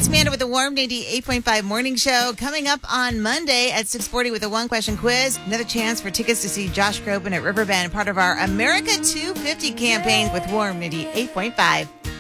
It's Amanda with the Warm 88.5 Morning Show. Coming up on Monday at 6:40 with a one-question quiz. Another chance for tickets to see Josh Groban at Riverbend, part of our America 250 campaign with Warm 88.5.